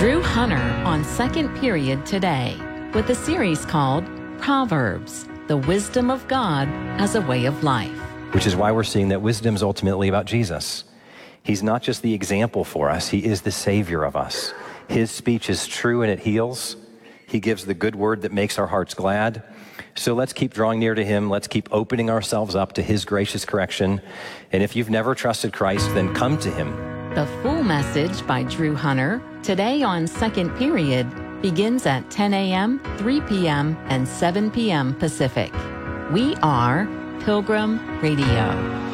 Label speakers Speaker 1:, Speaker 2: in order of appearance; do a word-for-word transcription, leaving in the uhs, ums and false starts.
Speaker 1: Drew Hunter on Second Period today with a series called Proverbs, the Wisdom of God as a Way of Life.
Speaker 2: Which is why we're seeing that wisdom is ultimately about Jesus. He's not just the example for us, he is the Savior of us. His speech is true and it heals. He gives the good word that makes our hearts glad. So let's keep drawing near to him. Let's keep opening ourselves up to his gracious correction. And if you've never trusted Christ, then come to him.
Speaker 1: The full message by Drew Hunter, today on Second Period, begins at ten a.m., three p.m., and seven p.m. Pacific. We are Pilgrim Radio.